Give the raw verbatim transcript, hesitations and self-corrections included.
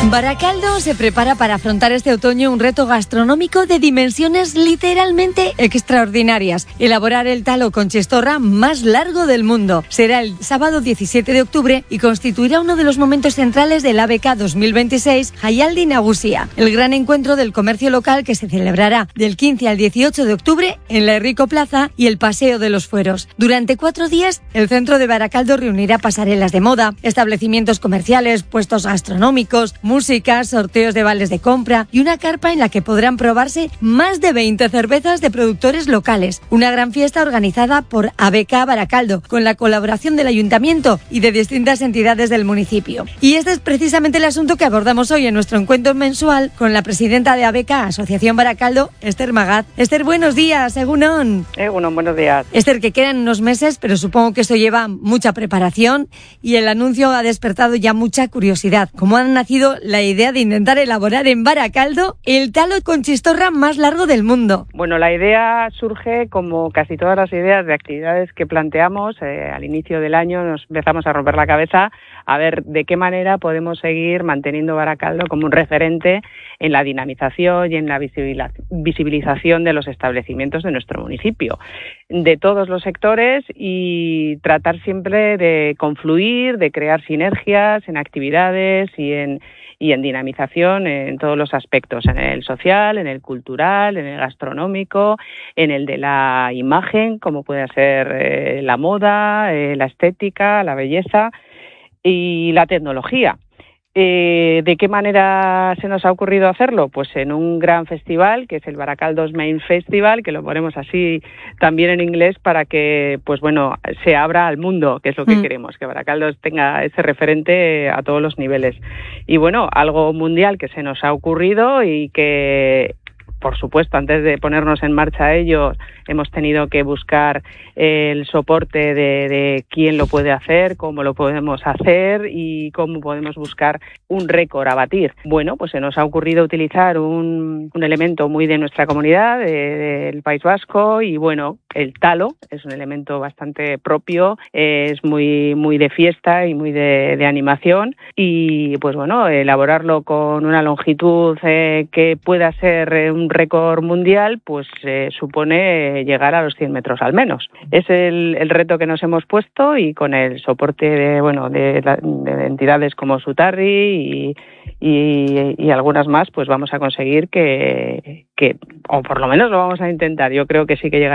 Baracaldo se prepara para afrontar este otoño un reto gastronómico de dimensiones literalmente extraordinarias. Elaborar el talo con chistorra más largo del mundo. Será el sábado diecisiete de octubre y constituirá uno de los momentos centrales del A B K dos mil veintiséis Jaialdi Nagusia, el gran encuentro del comercio local que se celebrará del quince al dieciocho de octubre en la Herrico Plaza y el Paseo de los Fueros. Durante cuatro días, el centro de Baracaldo reunirá pasarelas de moda, establecimientos comerciales, puestos gastronómicos, música, sorteos de vales de compra y una carpa en la que podrán probarse más de veinte cervezas de productores locales. Una gran fiesta organizada por A B K Baracaldo, con la colaboración del Ayuntamiento y de distintas entidades del municipio. Y este es precisamente el asunto que abordamos hoy en nuestro encuentro mensual con la presidenta de A B K, Asociación Baracaldo, Esther Magaz. Esther, buenos días, Egunon. Egunon, buenos días. Esther, que quedan unos meses, pero supongo que esto lleva mucha preparación y el anuncio ha despertado ya mucha curiosidad. ¿Cómo ha nacido la idea de intentar elaborar en Baracaldo el talo con chistorra más largo del mundo? Bueno, la idea surge, como casi todas las ideas de actividades que planteamos, eh, al inicio del año nos empezamos a romper la cabeza a ver de qué manera podemos seguir manteniendo Baracaldo como un referente en la dinamización y en la visibilización de los establecimientos de nuestro municipio, de todos los sectores, y tratar siempre de confluir, de crear sinergias en actividades y en y en dinamización en todos los aspectos, en el social, en el cultural, en el gastronómico, en el de la imagen, como puede ser eh, la moda, eh, la estética, la belleza y la tecnología. Eh, ¿De qué manera se nos ha ocurrido hacerlo? Pues en un gran festival, que es el Baracaldo's Main Festival, que lo ponemos así también en inglés para que, pues bueno, se abra al mundo, que es lo que mm. queremos, que Baracaldo tenga ese referente a todos los niveles. Y bueno, algo mundial que se nos ha ocurrido y que, por supuesto, antes de ponernos en marcha a ello, hemos tenido que buscar el soporte de, de quién lo puede hacer, cómo lo podemos hacer y cómo podemos buscar un récord a batir. Bueno, pues se nos ha ocurrido utilizar un, un elemento muy de nuestra comunidad, de, del País Vasco, y bueno, el talo es un elemento bastante propio, es muy, muy de fiesta y muy de, de animación, y pues bueno, elaborarlo con una longitud eh, que pueda ser un récord mundial, pues eh, supone llegar a los cien metros al menos. Es el, el reto que nos hemos puesto, y con el soporte de, bueno, de, de entidades como Sutarri y, y, y algunas más, pues vamos a conseguir que, que, o por lo menos lo vamos a intentar. Yo creo que sí que llegará